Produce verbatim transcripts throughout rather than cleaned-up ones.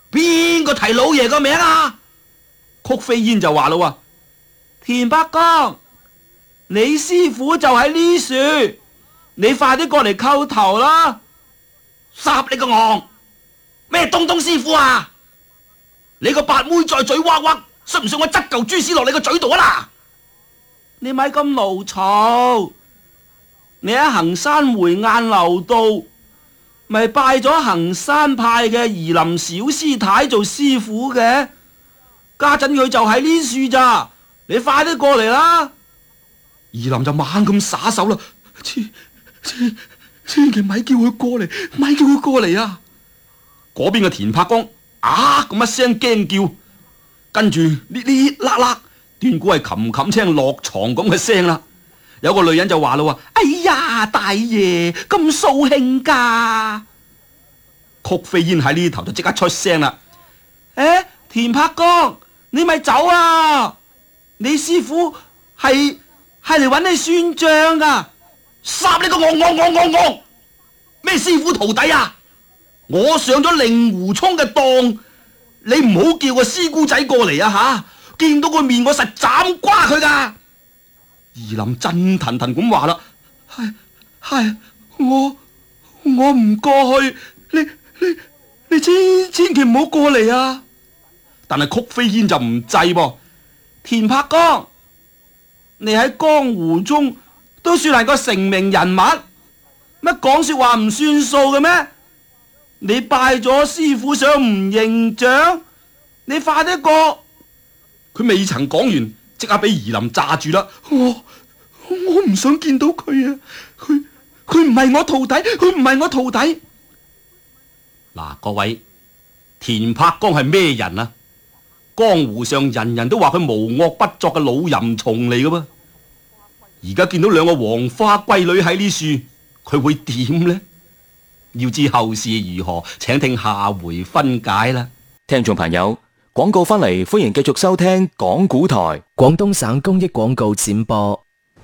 邊個提老爺個名啊？曲飛煙就話啦，田伯光，你師傅就喺呢樹，你快啲過嚟叩頭啦！霎你個昂，咩東東師傅啊？你個八妹再嘴娃娃，信唔信我執嚿豬屎落你個嘴度啊啦？你咪咁牢嘈，你喺衡山回雁樓度咪拜咗衡山派嘅夷林小師太做師傅嘅，家陣佢就喺呢樹咋，你快啲過嚟啦！夷林就猛咁耍手啦，千千千祈咪叫佢過嚟，咪叫佢過嚟啊！嗰邊嘅田伯光啊咁一聲驚叫，跟住呢呢啦啦，斷估係冚冚聲落床咁嘅聲啦。有個女人就話啦，哎呀，大爺咁掃興噶！曲飛煙喺呢頭就即刻出聲啦，誒、欸，田伯光，你咪走啊！你師傅係係嚟揾你算賬噶，霎你個戇戇戇戇戇，咩師傅徒弟啊？我上咗令狐沖嘅當，你唔好叫個師姑仔過嚟啊吓！見到個面我實斬瓜佢噶。夷林震騰騰咁話啦，係係我我唔過去，你你你千千祈唔好過嚟啊！但係曲飛煙就唔制噃，田伯光，你喺江湖中都算係個成名人物，乜講說話唔算數嘅咩？你拜咗師傅想唔認賬？你快啲過！佢未曾講完，即刻俾夷林炸住啦！我我唔想見到佢啊！佢佢唔係我徒弟，佢唔係我徒弟。嗱，各位，田伯光係咩人啊？江湖上人人都話佢無惡不作嘅老淫蟲嚟嘅噃。而家見到兩個黃花閨女喺呢處，佢會點呢？要知後事如何，請聽下回分解啦。 聽眾朋友，廣告翻嚟，歡迎繼續收聽講古台廣東省公益廣告展播。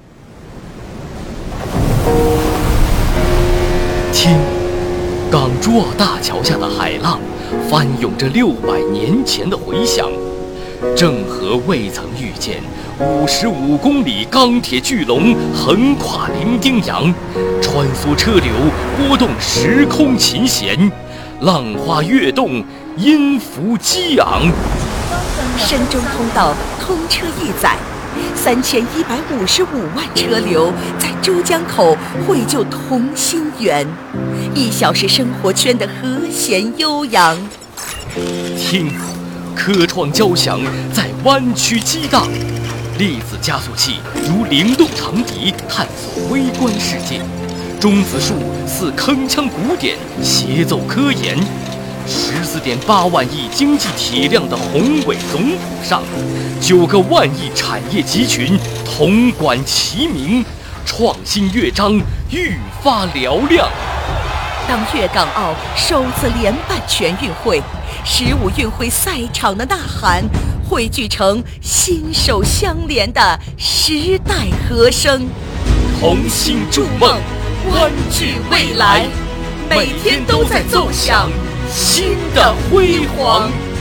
天，港珠澳大橋下的海浪翻湧着六百年前的回響，鄭和未曾預見五十五公里鋼鐵巨龍橫跨伶仃洋，穿梭車流，撥動時空琴弦，浪花躍動，音符激昂。 深中通道通車一載，三千一百五十五萬車流在珠江口匯就同心圓，一小時生活圈的和諧悠揚。 聽，科創交響在灣區激盪，粒子加速器如靈動長笛探索微觀世界，中子樹似鏗鏘鼓點協奏科研。十四點八萬億經濟體量的宏偉總府上，九個萬億產業集群銅管齊鳴，創新樂章愈發嘹亮。 當粵港澳首次聯辦全運會，十五運會賽場的吶喊匯聚成心手相連的時代和聲， 同心築夢，灣聚未來，每天都在奏響新的輝煌。